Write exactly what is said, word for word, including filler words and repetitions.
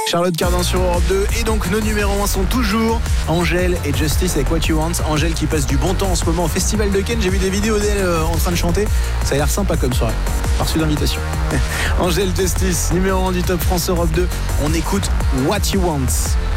Charlotte Cardin sur Europe deux. Et donc nos numéros un sont toujours Angèle et Justice avec What You Want. Angèle qui passe du bon temps en ce moment au Festival de Cannes. J'ai vu des vidéos d'elle euh, en train de chanter. Ça a l'air sympa comme soirée. Par reçu d'invitation. Angèle, Justice, numéro un du Top France Europe deux. On écoute What You Want.